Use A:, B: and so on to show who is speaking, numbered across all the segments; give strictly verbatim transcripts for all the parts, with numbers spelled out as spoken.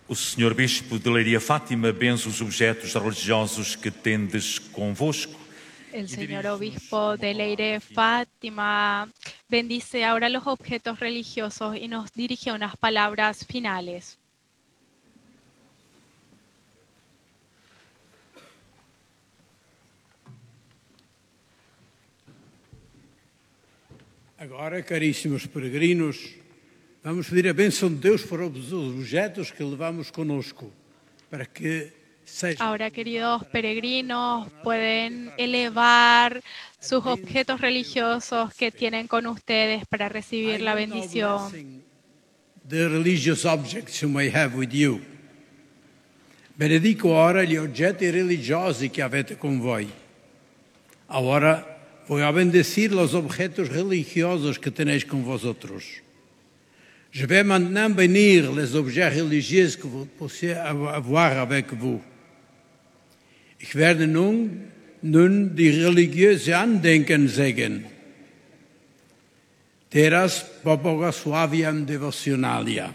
A: O senhor Bispo de Leiria Fátima benze os objetos religiosos que tendes convosco.
B: El señor Obispo de Leire Fátima bendice ahora los objetos religiosos y nos dirige unas palabras finales.
C: Agora, caríssimos peregrinos, vamos pedir a bênção de Deus para os objetos que levamos conosco, para que sejam...
B: Ahora, queridos peregrinos, pueden elevar sus objetos religiosos que tienen con ustedes para recibir la bendición.
C: The religious objects you may have with you. Benedico ora gli oggetti religiosi che avete con voi. Ora voy a bendecir los objetos religiosos que tenéis con vosotros. Je vais maintenant bénir les objets religieux que vous pouvez avoir avec vous. Ich werde nun, nun die religiöse Andenken sagen. Teras Bogosławiam Devotionalia.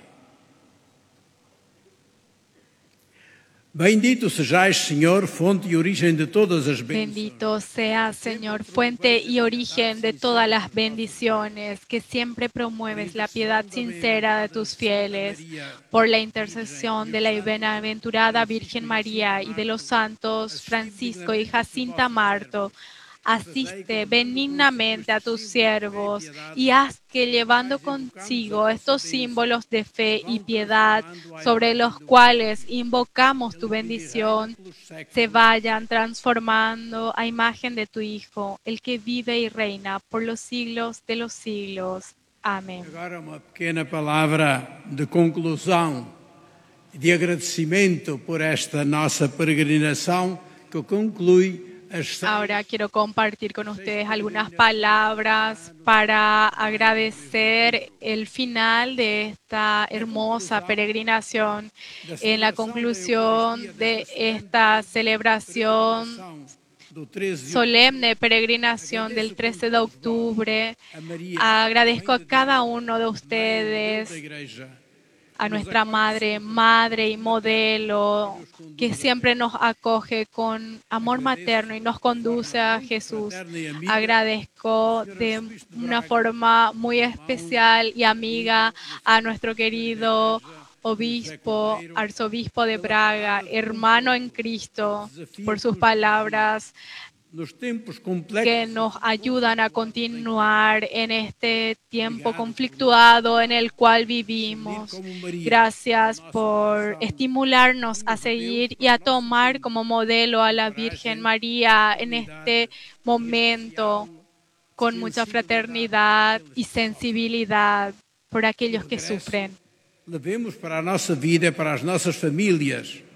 C: Bendito sejais, Senhor, fonte e origem de todas as bênçãos.
B: Bendito sea, Señor, fuente y origen de todas las bendiciones, que siempre promueves la piedad sincera de tus fieles. Por la intercesión de la bienaventurada Virgen María y de los santos Francisco y Jacinta Marto, asiste benignamente a tus siervos y haz que, llevando consigo estos símbolos de fe y piedad sobre los cuales invocamos tu bendición, se vayan transformando a imagen de tu Hijo, el que vive y reina por los siglos de los siglos. Amén.
C: Agora uma pequena palavra de conclusão e de agradecimento por esta nossa peregrinação que conclui.
B: Ahora quiero compartir con ustedes algunas palabras para agradecer el final de esta hermosa peregrinación. En la conclusión de esta celebración solemne peregrinación del trece de octubre, agradezco a cada uno de ustedes, a nuestra Madre, Madre y Modelo, que siempre nos acoge con amor materno y nos conduce a Jesús. Agradezco de una forma muy especial y amiga a nuestro querido obispo, arzobispo de Braga, hermano en Cristo, por sus palabras que nos ayudan a continuar en este tiempo conflictuado en el cual vivimos. Gracias por estimularnos a seguir y a tomar como modelo a la Virgen María en este momento con mucha fraternidad y sensibilidad por aquellos que sufren.
C: Levemos para a nossa vida, para as nossas famílias,